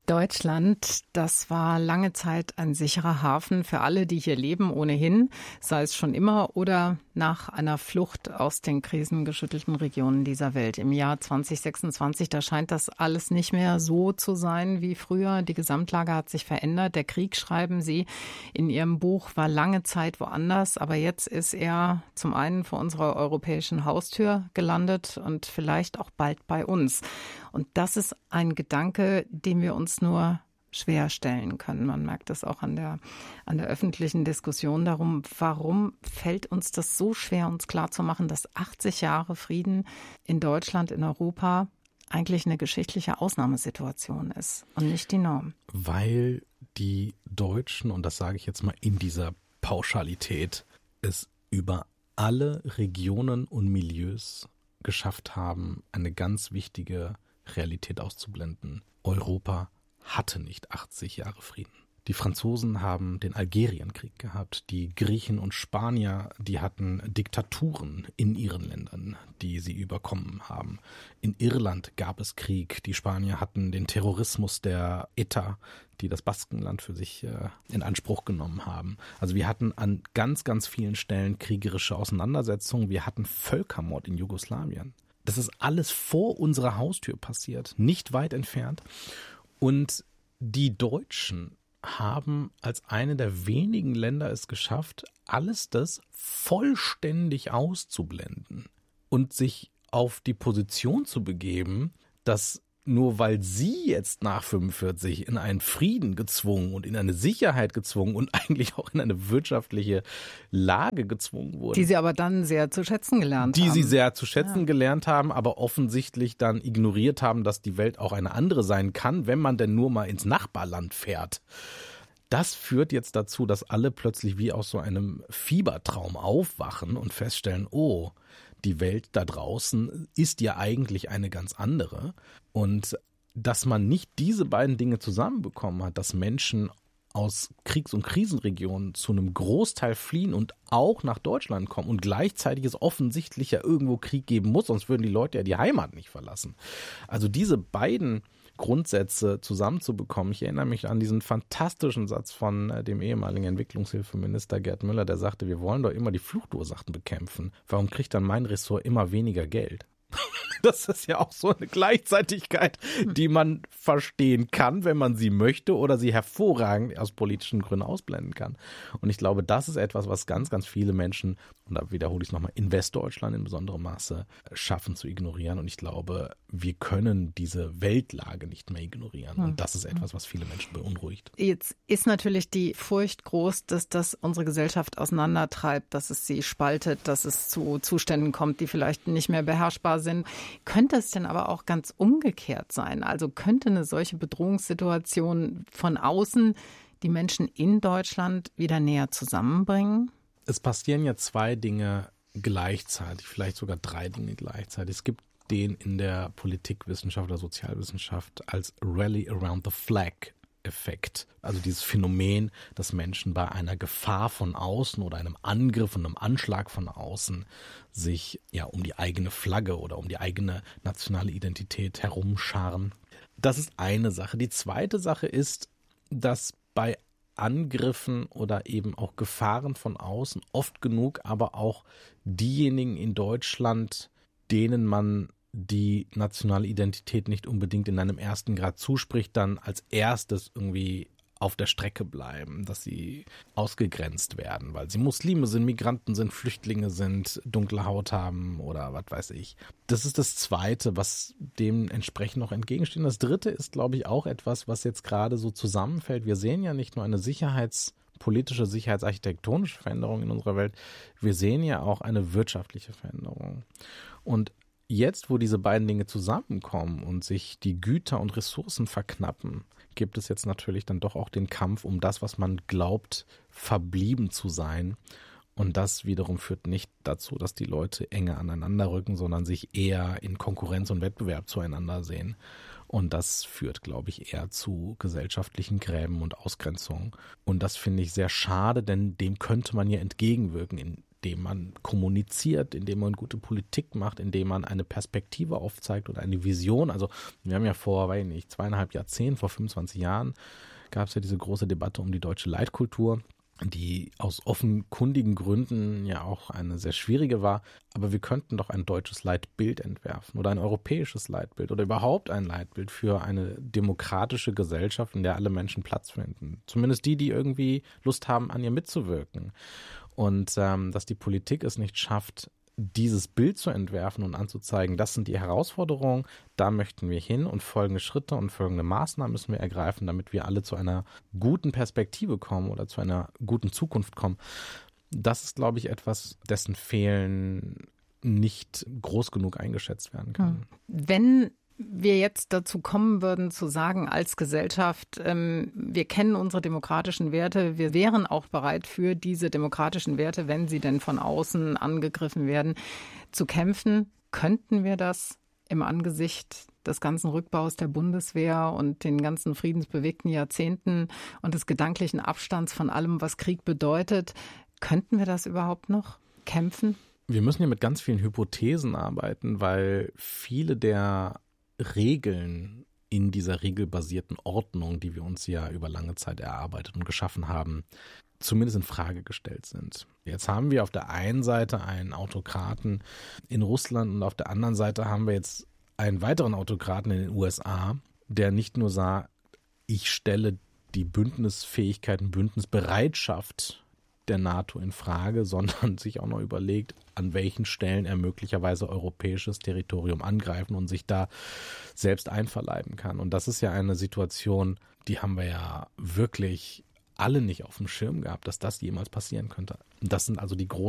Deutschland, das war lange Zeit ein sicherer Hafen für alle, die hier leben, ohnehin, sei es schon immer oder nach einer Flucht aus den krisengeschüttelten Regionen dieser Welt. Im Jahr 2026, da scheint das alles nicht mehr so zu sein wie früher. Die Gesamtlage hat sich verändert. Der Krieg, schreiben Sie in Ihrem Buch, war lange Zeit woanders, aber jetzt ist er zum einen vor unserer europäischen Haustür gelandet und vielleicht auch bald bei uns. Und das ist ein Gedanke, den wir uns nur schwer stellen können. Man merkt das auch an der öffentlichen Diskussion darum, warum fällt uns das so schwer, uns klarzumachen, dass 80 Jahre Frieden in Deutschland, in Europa eigentlich eine geschichtliche Ausnahmesituation ist und nicht die Norm. Weil die Deutschen, und das sage ich jetzt mal in dieser Pauschalität, es über alle Regionen und Milieus geschafft haben, eine ganz wichtige Realität auszublenden. Europa hatte nicht 80 Jahre Frieden. Die Franzosen haben den Algerienkrieg gehabt. Die Griechen und Spanier, die hatten Diktaturen in ihren Ländern, die sie überkommen haben. In Irland gab es Krieg. Die Spanier hatten den Terrorismus der ETA, die das Baskenland für sich in Anspruch genommen haben. Also wir hatten an ganz, ganz vielen Stellen kriegerische Auseinandersetzungen. Wir hatten Völkermord in Jugoslawien. Das ist alles vor unserer Haustür passiert, nicht weit entfernt. Und die Deutschen haben als eine der wenigen Länder es geschafft, alles das vollständig auszublenden und sich auf die Position zu begeben, dass nur weil sie jetzt nach 45 in einen Frieden gezwungen und in eine Sicherheit gezwungen und eigentlich auch in eine wirtschaftliche Lage gezwungen wurden. Die sie aber dann sehr zu schätzen gelernt haben. Die sie sehr zu schätzen gelernt haben, aber offensichtlich dann ignoriert haben, dass die Welt auch eine andere sein kann, wenn man denn nur mal ins Nachbarland fährt. Das führt jetzt dazu, dass alle plötzlich wie aus so einem Fiebertraum aufwachen und feststellen, oh, die Welt da draußen ist ja eigentlich eine ganz andere. Und dass man nicht diese beiden Dinge zusammenbekommen hat, dass Menschen aus Kriegs- und Krisenregionen zu einem Großteil fliehen und auch nach Deutschland kommen und gleichzeitig es offensichtlich ja irgendwo Krieg geben muss, sonst würden die Leute ja die Heimat nicht verlassen. Also diese beiden Grundsätze zusammenzubekommen. Ich erinnere mich an diesen fantastischen Satz von dem ehemaligen Entwicklungshilfeminister Gerd Müller, der sagte, wir wollen doch immer die Fluchtursachen bekämpfen. Warum kriegt dann mein Ressort immer weniger Geld? Das ist ja auch so eine Gleichzeitigkeit, die man verstehen kann, wenn man sie möchte oder sie hervorragend aus politischen Gründen ausblenden kann. Und ich glaube, das ist etwas, was ganz, ganz viele Menschen, und da wiederhole ich es nochmal, in Westdeutschland in besonderem Maße schaffen zu ignorieren. Und ich glaube, wir können diese Weltlage nicht mehr ignorieren. Und das ist etwas, was viele Menschen beunruhigt. Jetzt ist natürlich die Furcht groß, dass das unsere Gesellschaft auseinandertreibt, dass es sie spaltet, dass es zu Zuständen kommt, die vielleicht nicht mehr beherrschbar sind. Könnte es denn aber auch ganz umgekehrt sein? Also könnte eine solche Bedrohungssituation von außen die Menschen in Deutschland wieder näher zusammenbringen? Es passieren ja zwei Dinge gleichzeitig, vielleicht sogar drei Dinge gleichzeitig. Es gibt den in der Politikwissenschaft oder Sozialwissenschaft als Rally Around the Flag Effekt. Also dieses Phänomen, dass Menschen bei einer Gefahr von außen oder einem Angriff und einem Anschlag von außen sich ja um die eigene Flagge oder um die eigene nationale Identität herumscharen. Das ist eine Sache. Die zweite Sache ist, dass bei Angriffen oder eben auch Gefahren von außen oft genug aber auch diejenigen in Deutschland, denen man die nationale Identität nicht unbedingt in einem ersten Grad zuspricht, dann als erstes irgendwie auf der Strecke bleiben, dass sie ausgegrenzt werden, weil sie Muslime sind, Migranten sind, Flüchtlinge sind, dunkle Haut haben oder was weiß ich. Das ist das Zweite, was dem entsprechend noch entgegensteht. Das Dritte ist, glaube ich, auch etwas, was jetzt gerade so zusammenfällt. Wir sehen ja nicht nur eine politische, sicherheitsarchitektonische Veränderung in unserer Welt, wir sehen ja auch eine wirtschaftliche Veränderung. Und jetzt, wo diese beiden Dinge zusammenkommen und sich die Güter und Ressourcen verknappen, gibt es jetzt natürlich dann doch auch den Kampf um das, was man glaubt, verblieben zu sein. Und das wiederum führt nicht dazu, dass die Leute enger aneinander rücken, sondern sich eher in Konkurrenz und Wettbewerb zueinander sehen. Und das führt, glaube ich, eher zu gesellschaftlichen Gräben und Ausgrenzungen. Und das finde ich sehr schade, denn dem könnte man ja entgegenwirken, indem man kommuniziert, indem man gute Politik macht, indem man eine Perspektive aufzeigt oder eine Vision. Also wir haben ja vor, 2,5 Jahrzehnten, vor 25 Jahren, gab es ja diese große Debatte um die deutsche Leitkultur, die aus offenkundigen Gründen ja auch eine sehr schwierige war. Aber wir könnten doch ein deutsches Leitbild entwerfen oder ein europäisches Leitbild oder überhaupt ein Leitbild für eine demokratische Gesellschaft, in der alle Menschen Platz finden. Zumindest die irgendwie Lust haben, an ihr mitzuwirken. Und dass die Politik es nicht schafft, dieses Bild zu entwerfen und anzuzeigen, das sind die Herausforderungen, da möchten wir hin und folgende Schritte und folgende Maßnahmen müssen wir ergreifen, damit wir alle zu einer guten Perspektive kommen oder zu einer guten Zukunft kommen. Das ist, glaube ich, etwas, dessen Fehlen nicht groß genug eingeschätzt werden kann. Wenn wir jetzt dazu kommen würden, zu sagen, als Gesellschaft, wir kennen unsere demokratischen Werte, wir wären auch bereit für diese demokratischen Werte, wenn sie denn von außen angegriffen werden, zu kämpfen, könnten wir das im Angesicht des ganzen Rückbaus der Bundeswehr und den ganzen friedensbewegten Jahrzehnten und des gedanklichen Abstands von allem, was Krieg bedeutet, könnten wir das überhaupt noch kämpfen? Wir müssen ja mit ganz vielen Hypothesen arbeiten, weil viele der Regeln in dieser regelbasierten Ordnung, die wir uns ja über lange Zeit erarbeitet und geschaffen haben, zumindest in Frage gestellt sind. Jetzt haben wir auf der einen Seite einen Autokraten in Russland und auf der anderen Seite haben wir jetzt einen weiteren Autokraten in den USA, der nicht nur sagt, ich stelle die Bündnisfähigkeit und Bündnisbereitschaft der NATO in Frage, sondern sich auch noch überlegt, an welchen Stellen er möglicherweise europäisches Territorium angreifen und sich da selbst einverleiben kann. Und das ist ja eine Situation, die haben wir ja wirklich alle nicht auf dem Schirm gehabt, dass das jemals passieren könnte. Und das sind also die großen